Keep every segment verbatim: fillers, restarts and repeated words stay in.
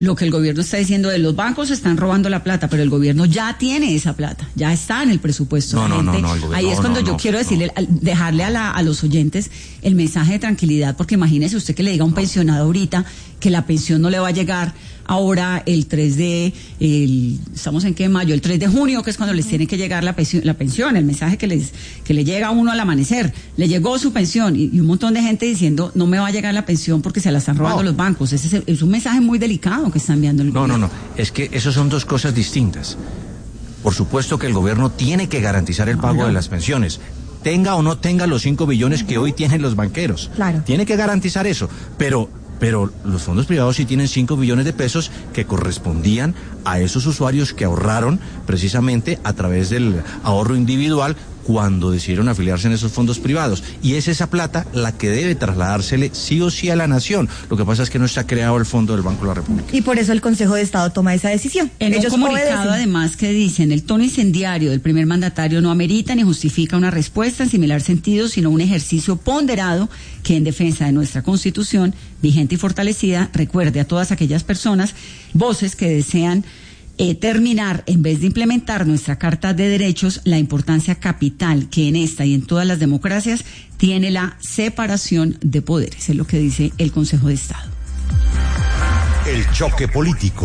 Lo que el gobierno está diciendo de los bancos están robando la plata, pero el gobierno ya tiene esa plata, ya está en el presupuesto. No, no, no, no, el gobierno, ahí es cuando no, yo no, quiero no. decirle, dejarle a, la, a los oyentes el mensaje de tranquilidad, porque imagínese usted que le diga a un pensionado ahorita que la pensión no le va a llegar ahora el tres de, el, estamos en qué mayo, el tres de junio, que es cuando les tiene que llegar la pensión, la pensión, el mensaje que les, que le llega a uno al amanecer, le llegó su pensión, y, y un montón de gente diciendo, no me va a llegar la pensión porque se la están robando no. los bancos. Ese es, es un mensaje muy delicado que está enviando el no, gobierno. No, no, no, es que eso son dos cosas distintas. Por supuesto que el gobierno tiene que garantizar el pago no, no. de las pensiones, tenga o no tenga los cinco billones que hoy tienen los banqueros. Claro. Tiene que garantizar eso, pero... Pero los fondos privados sí tienen cinco billones de pesos que correspondían a esos usuarios que ahorraron precisamente a través del ahorro individual cuando decidieron afiliarse en esos fondos privados. Y es esa plata la que debe trasladársele sí o sí a la nación. Lo que pasa es que no está creado el Fondo del Banco de la República. Y por eso el Consejo de Estado toma esa decisión. En Ellos un comunicado obedecen. además que dicen, el tono incendiario del primer mandatario no amerita ni justifica una respuesta en similar sentido, sino un ejercicio ponderado que en defensa de nuestra Constitución, vigente y fortalecida, recuerde a todas aquellas personas, voces que desean Eh, terminar, en vez de implementar nuestra Carta de Derechos, la importancia capital que en esta y en todas las democracias tiene la separación de poderes, es lo que dice el Consejo de Estado. El choque político.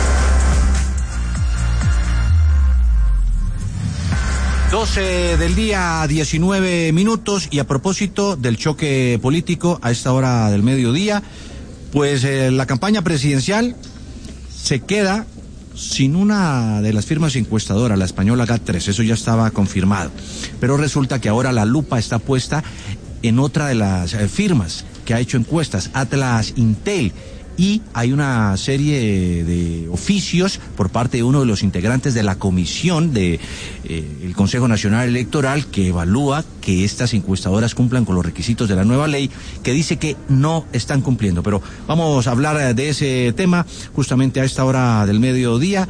doce del día, diecinueve minutos, y a propósito del choque político a esta hora del mediodía, pues eh, la campaña presidencial se queda sin una de las firmas encuestadoras, la española GAT tres, eso ya estaba confirmado. Pero resulta que ahora la lupa está puesta en otra de las eh, firmas que ha hecho encuestas, Atlas Intel, y hay una serie de oficios por parte de uno de los integrantes de la comisión de eh, el Consejo Nacional Electoral que evalúa que estas encuestadoras cumplan con los requisitos de la nueva ley, que dice que no están cumpliendo. Pero vamos a hablar de ese tema justamente a esta hora del mediodía.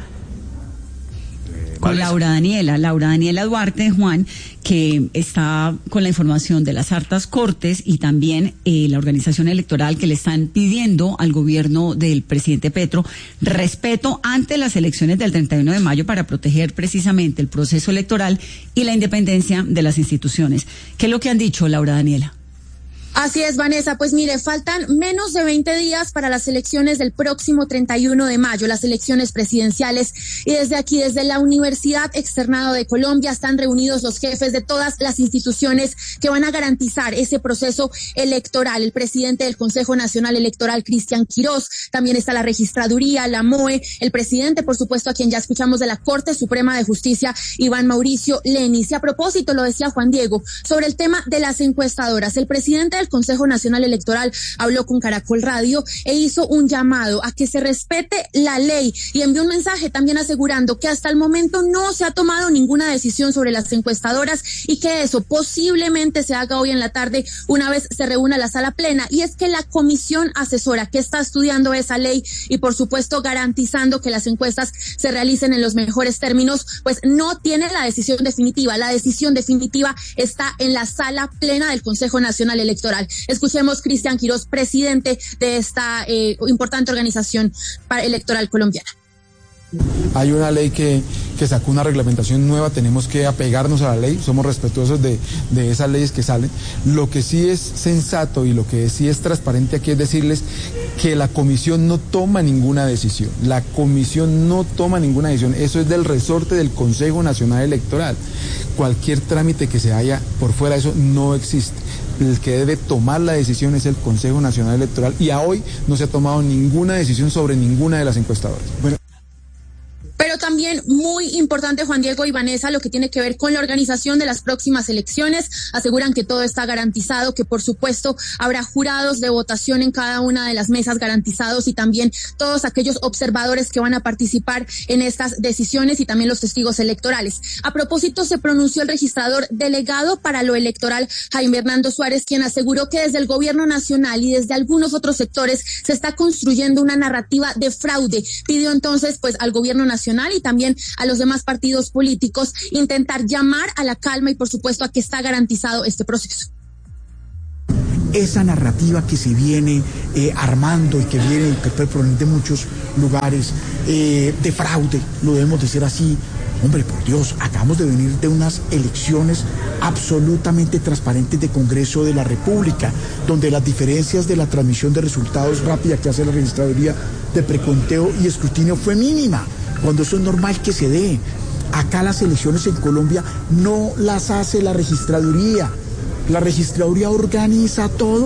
Con Laura Daniela, Laura Daniela Duarte, Juan, que está con la información de las hartas cortes y también eh, la organización electoral que le están pidiendo al gobierno del presidente Petro respeto ante las elecciones del treinta y uno de mayo para proteger precisamente el proceso electoral y la independencia de las instituciones. ¿Qué es lo que han dicho, Laura Daniela? Así es, Vanessa. Pues mire, faltan menos de veinte días para las elecciones del próximo treinta y uno de mayo, las elecciones presidenciales. Y desde aquí, desde la Universidad Externado de Colombia, están reunidos los jefes de todas las instituciones que van a garantizar ese proceso electoral. El presidente del Consejo Nacional Electoral, Cristian Quirós, también está la Registraduría, la M O E, el presidente, por supuesto, a quien ya escuchamos de la Corte Suprema de Justicia, Iván Mauricio Lenis. Y a propósito, lo decía Juan Diego, sobre el tema de las encuestadoras, el presidente del Consejo Nacional Electoral habló con Caracol Radio e hizo un llamado a que se respete la ley y envió un mensaje también asegurando que hasta el momento no se ha tomado ninguna decisión sobre las encuestadoras y que eso posiblemente se haga hoy en la tarde una vez se reúna la sala plena. Y es que la comisión asesora que está estudiando esa ley y por supuesto garantizando que las encuestas se realicen en los mejores términos, pues no tiene la decisión definitiva. La decisión definitiva está en la sala plena del Consejo Nacional Electoral. Escuchemos Cristian Quirós, presidente de esta eh, importante organización electoral colombiana. Hay una ley que, que sacó una reglamentación nueva, tenemos que apegarnos a la ley, somos respetuosos de, de esas leyes que salen. Lo que sí es sensato y lo que sí es transparente aquí es decirles que la comisión no toma ninguna decisión, la comisión no toma ninguna decisión, eso es del resorte del Consejo Nacional Electoral. Cualquier trámite que se haya por fuera de eso no existe. El que debe tomar la decisión es el Consejo Nacional Electoral y a hoy no se ha tomado ninguna decisión sobre ninguna de las encuestadoras. Bueno. Pero también muy importante, Juan Diego y Vanessa, lo que tiene que ver con la organización de las próximas elecciones. Aseguran que todo está garantizado, que por supuesto habrá jurados de votación en cada una de las mesas garantizados y también todos aquellos observadores que van a participar en estas decisiones y también los testigos electorales. A propósito, se pronunció el registrador delegado para lo electoral, Jaime Hernando Suárez, quien aseguró que desde el gobierno nacional y desde algunos otros sectores se está construyendo una narrativa de fraude. Pidió entonces pues al gobierno nacional y también a los demás partidos políticos intentar llamar a la calma y por supuesto a que está garantizado este proceso. esa narrativa que se viene eh, armando y que viene, que puede provenir de muchos lugares, eh, de fraude, lo debemos decir así. Hombre, por Dios, acabamos de venir de unas elecciones absolutamente transparentes de Congreso de la República, donde las diferencias de la transmisión de resultados rápida que hace la registraduría de preconteo y escrutinio fue mínima, cuando eso es normal que se dé. Acá las elecciones en Colombia no las hace la registraduría. La registraduría organiza todo.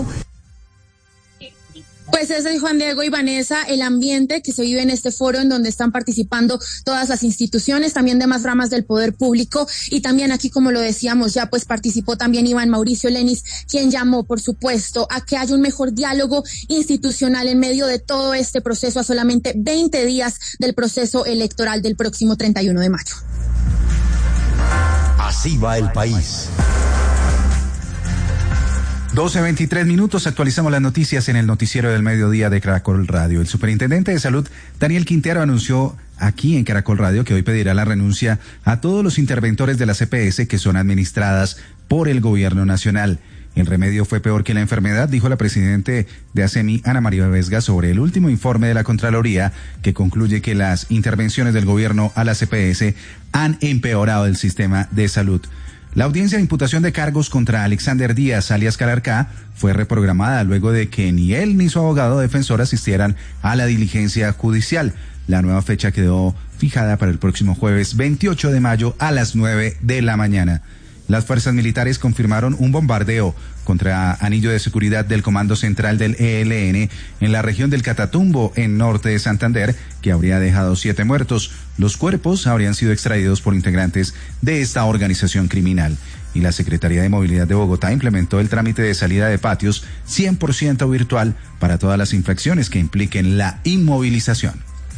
Pues ese es Juan Diego y Vanessa, el ambiente que se vive en este foro en donde están participando todas las instituciones, también demás ramas del poder público, y también aquí, como lo decíamos ya, pues participó también Iván Mauricio Lenis, quien llamó, por supuesto, a que haya un mejor diálogo institucional en medio de todo este proceso a solamente veinte días del proceso electoral del próximo treinta y uno de mayo. Así va el país. doce veintitrés minutos, actualizamos las noticias en el noticiero del mediodía de Caracol Radio. El superintendente de salud, Daniel Quintero, anunció aquí en Caracol Radio que hoy pedirá la renuncia a todos los interventores de la C P S que son administradas por el gobierno nacional. El remedio fue peor que la enfermedad, dijo la presidente de ASEMI, Ana María Vesga, sobre el último informe de la Contraloría, que concluye que las intervenciones del gobierno a la C P S han empeorado el sistema de salud. La audiencia de imputación de cargos contra Alexander Díaz, alias Calarcá, fue reprogramada luego de que ni él ni su abogado defensor asistieran a la diligencia judicial. La nueva fecha quedó fijada para el próximo jueves veintiocho de mayo a las nueve de la mañana. Las fuerzas militares confirmaron un bombardeo contra anillo de seguridad del Comando Central del E L N en la región del Catatumbo, en norte de Santander, que habría dejado siete muertos. Los cuerpos habrían sido extraídos por integrantes de esta organización criminal. Y la Secretaría de Movilidad de Bogotá implementó el trámite de salida de patios cien por ciento virtual para todas las infracciones que impliquen la inmovilización.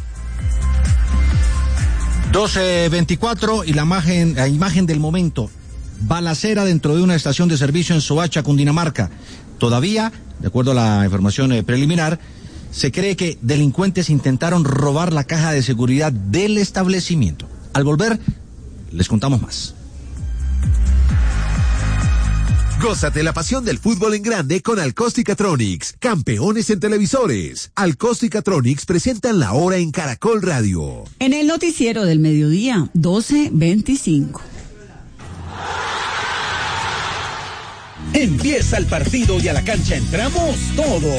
doce veinticuatro y la imagen, la imagen del momento. Balacera dentro de una estación de servicio en Soacha, Cundinamarca. Todavía, de acuerdo a la información eh, preliminar, se cree que delincuentes intentaron robar la caja de seguridad del establecimiento. Al volver, les contamos más. Gózate la pasión del fútbol en grande con Alcóstica-Tronics, campeones en televisores. Alcóstica-Tronics presentan la hora en Caracol Radio. En el noticiero del mediodía, doce veinticinco. Empieza el partido y a la cancha entramos todos.